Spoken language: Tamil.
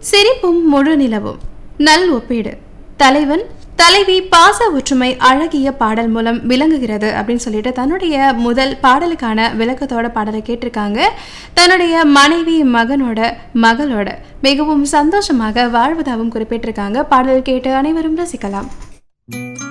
சிரிப்பும் முழு நிலவும் நல் ஒப்பீடு தலைவன் தலைவி பாச ஒற்றுமை அழகிய பாடல் மூலம் விளங்குகிறது அப்படின்னு சொல்லிட்டு தன்னுடைய முதல் பாடலுக்கான விளக்கத்தோட பாடலை கேட்டிருக்காங்க. தன்னுடைய மனைவி மகளோட மிகவும் சந்தோஷமாக வாழ்வதாகவும் குறிப்பிட்டிருக்காங்க. பாடல் கேட்டு அனைவரும் ரசிக்கலாம்.